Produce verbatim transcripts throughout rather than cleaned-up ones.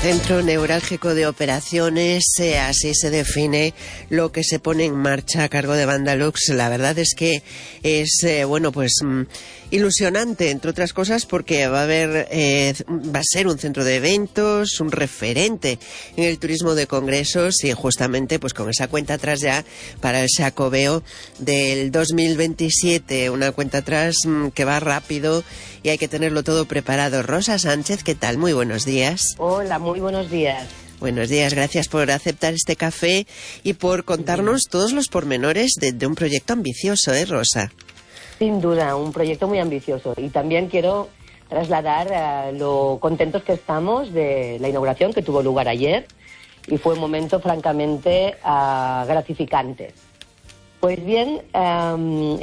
Centro Neurálgico de Operaciones, eh, así se define lo que se pone en marcha a cargo de Bandalux. La verdad es que es, eh, bueno, pues mm, ilusionante, entre otras cosas, porque va a haber, eh, va a ser un centro de eventos, un referente en el turismo de congresos y justamente pues con esa cuenta atrás ya para el Xacobeo del dos mil veintisiete, una cuenta atrás mm, que va rápido y hay que tenerlo todo preparado. Rosa Sánchez, ¿qué tal? Muy buenos días. Hola, muy buenos días. Buenos días, gracias por aceptar este café y por contarnos todos los pormenores de, de un proyecto ambicioso, ¿eh, Rosa? Sin duda, un proyecto muy ambicioso. Y también quiero trasladar uh, lo contentos que estamos de la inauguración que tuvo lugar ayer y fue un momento francamente uh, gratificante. Pues bien, um,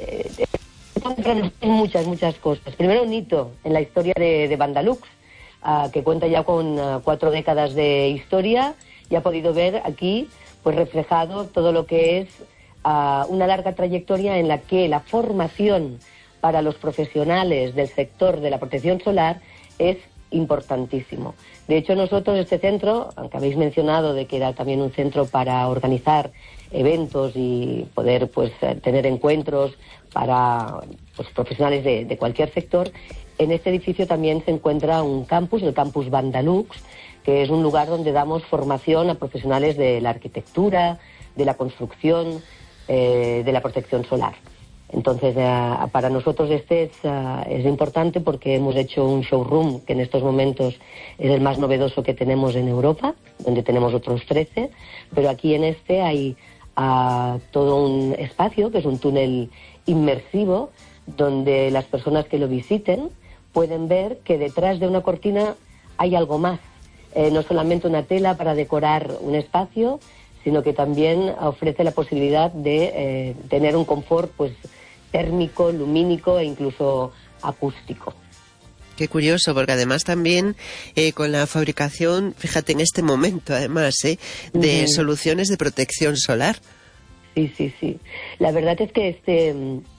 muchas, muchas cosas. Primero, un hito en la historia de, de Bandalux, Uh, que cuenta ya con uh, cuatro décadas de historia y ha podido ver aquí pues reflejado todo lo que es uh, una larga trayectoria en la que la formación para los profesionales del sector de la protección solar es importantísimo. De hecho, nosotros este centro, aunque habéis mencionado de que era también un centro para organizar eventos y poder pues tener encuentros para pues, profesionales de, de cualquier sector, en este edificio también se encuentra un campus, el campus Bandalux, que es un lugar donde damos formación a profesionales de la arquitectura, de la construcción, eh, de la protección solar. Entonces, eh, para nosotros este es, uh, es importante porque hemos hecho un showroom que en estos momentos es el más novedoso que tenemos en Europa, donde tenemos otros trece, pero aquí en este hay uh, todo un espacio, que es un túnel inmersivo, donde las personas que lo visiten pueden ver que detrás de una cortina hay algo más. Eh, no solamente una tela para decorar un espacio, sino que también ofrece la posibilidad de eh, tener un confort pues térmico, lumínico e incluso acústico. Qué curioso, porque además también eh, con la fabricación, fíjate en este momento además, eh, de uh-huh. soluciones de protección solar. Sí, sí, sí. La verdad es que este...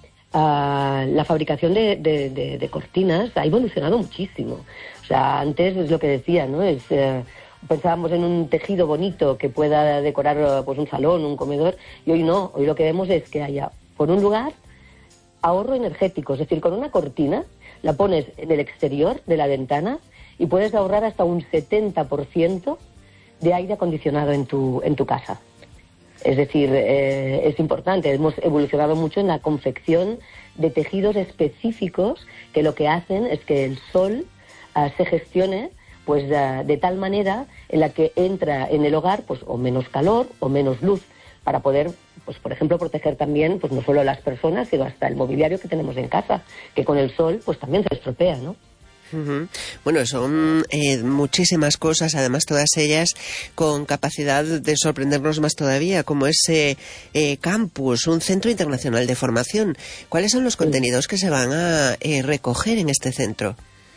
Uh, la fabricación de, de, de, de cortinas ha evolucionado muchísimo. O sea, antes es lo que decía, ¿no? Es, uh, pensábamos en un tejido bonito que pueda decorar uh, pues un salón, un comedor, y hoy no. Hoy lo que vemos es que haya, por un lugar, ahorro energético. Es decir, con una cortina la pones en el exterior de la ventana y puedes ahorrar hasta un setenta por ciento de aire acondicionado en tu, en tu casa. Es decir, eh, es importante, hemos evolucionado mucho en la confección de tejidos específicos que lo que hacen es que el sol uh, se gestione pues uh, de tal manera en la que entra en el hogar pues o menos calor o menos luz para poder, pues por ejemplo, proteger también pues no solo a las personas, sino hasta el mobiliario que tenemos en casa, que con el sol pues también se estropea, ¿no? Uh-huh. Bueno, son eh, muchísimas cosas, además todas ellas con capacidad de sorprendernos más todavía, como ese eh, campus, un centro internacional de formación. ¿Cuáles son los contenidos que se van a eh, recoger en este centro?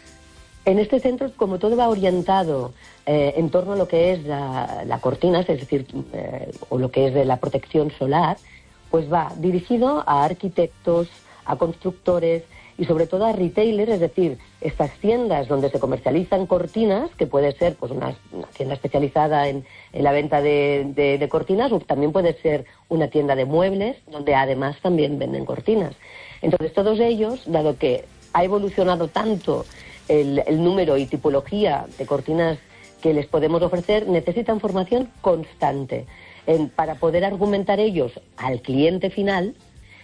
En este centro, como todo va orientado eh, en torno a lo que es la, la cortina, es decir, eh, o lo que es de la protección solar, pues va dirigido a arquitectos, a constructores y sobre todo a retailers, es decir, estas tiendas donde se comercializan cortinas, que puede ser pues una, una tienda especializada en, en la venta de, de, de cortinas, o también puede ser una tienda de muebles, donde además también venden cortinas. Entonces todos ellos, dado que ha evolucionado tanto el, el número y tipología de cortinas que les podemos ofrecer, necesitan formación constante en, para poder argumentar ellos al cliente final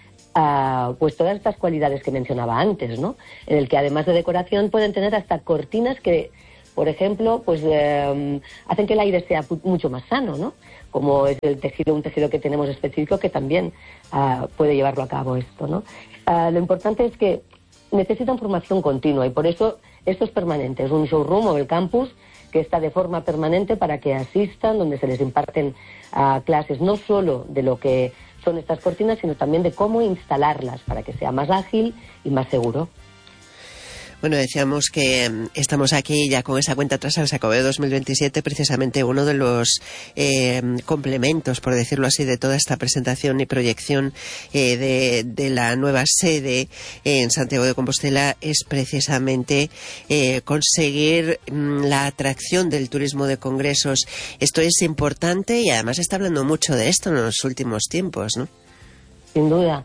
Uh, pues todas estas cualidades que mencionaba antes, ¿no? En el que además de decoración pueden tener hasta cortinas que, por ejemplo, pues eh, hacen que el aire sea mucho más sano, ¿no? Como es el tejido, un tejido que tenemos específico que también uh, puede llevarlo a cabo esto, ¿no? Uh, lo importante es que necesitan formación continua y por eso esto es permanente, es un showroom o el campus que está de forma permanente para que asistan, donde se les imparten uh, clases no solo de lo que son estas cortinas, sino también de cómo instalarlas para que sea más ágil y más seguro. Bueno, decíamos que um, estamos aquí ya con esa cuenta atrás al Xacobeo dos mil veintisiete, precisamente uno de los eh, complementos, por decirlo así, de toda esta presentación y proyección eh, de, de la nueva sede en Santiago de Compostela es precisamente eh, conseguir mm, la atracción del turismo de congresos. Esto es importante y además se está hablando mucho de esto en los últimos tiempos, ¿no? Sin duda.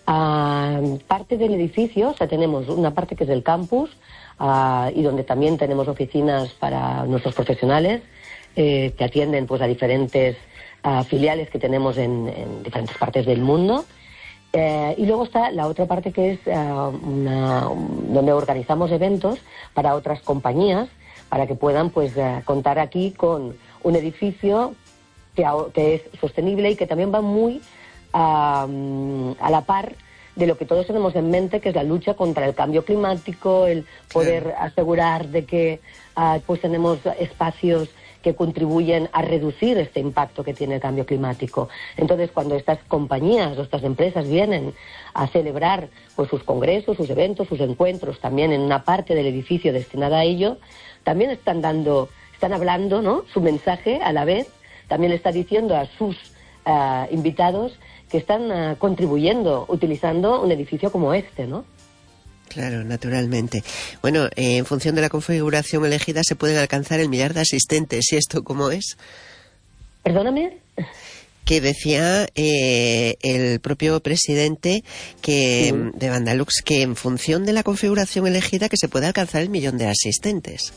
Uh, parte del edificio, o sea, tenemos una parte que es el campus uh, y donde también tenemos oficinas para nuestros profesionales eh, que atienden pues a diferentes uh, filiales que tenemos en, en diferentes partes del mundo. Eh, y luego está la otra parte que es uh, una, donde organizamos eventos para otras compañías para que puedan pues uh, contar aquí con un edificio que, que es sostenible y que también va muy A, a la par de lo que todos tenemos en mente, que es la lucha contra el cambio climático, el poder claro. asegurar de que uh, pues tenemos espacios que contribuyen a reducir este impacto que tiene el cambio climático. Entonces, cuando estas compañías o estas empresas vienen a celebrar pues sus congresos, sus eventos, sus encuentros, también en una parte del edificio destinada a ello, también están dando, están hablando, ¿no?, su mensaje a la vez, también está diciendo a sus uh, invitados que están uh, contribuyendo, utilizando un edificio como este, ¿no? Claro, naturalmente. Bueno, eh, en función de la configuración elegida se pueden alcanzar el millar de asistentes. ¿Y esto cómo es? ¿Perdóname? Que decía eh, el propio presidente que sí. de Bandalux que en función de la configuración elegida que se puede alcanzar el millón de asistentes.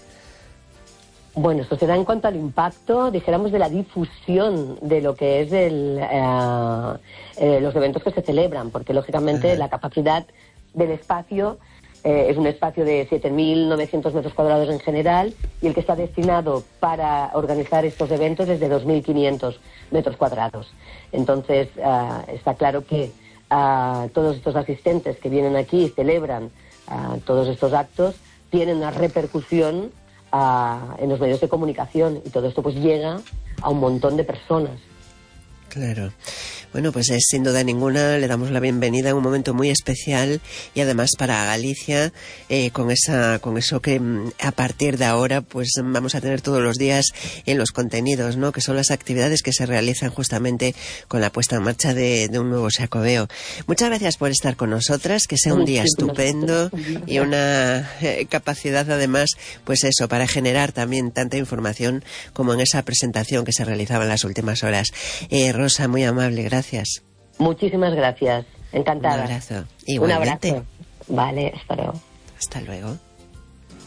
Bueno, esto se da en cuanto al impacto, dijéramos, de la difusión de lo que es el, eh, eh, los eventos que se celebran, porque lógicamente uh-huh. la capacidad del espacio eh, es un espacio de siete mil novecientos metros cuadrados en general y el que está destinado para organizar estos eventos es de dos mil quinientos metros cuadrados. Entonces, uh, está claro que uh, todos estos asistentes que vienen aquí y celebran uh, todos estos actos tienen una repercusión A, en los medios de comunicación y todo esto pues llega a un montón de personas. Claro. Bueno, pues es, sin duda ninguna, le damos la bienvenida en un momento muy especial y además para Galicia, eh, con esa, con eso que a partir de ahora pues vamos a tener todos los días en los contenidos, ¿no?, que son las actividades que se realizan justamente con la puesta en marcha de, de un nuevo Xacobeo. Muchas gracias por estar con nosotras, que sea un día estupendo y una eh, capacidad además, pues eso, para generar también tanta información como en esa presentación que se realizaba en las últimas horas. Eh, Rosa, muy amable, gracias. Muchísimas gracias, encantada. Un abrazo. Igualmente. Un abrazo. Vale, hasta luego. Hasta luego.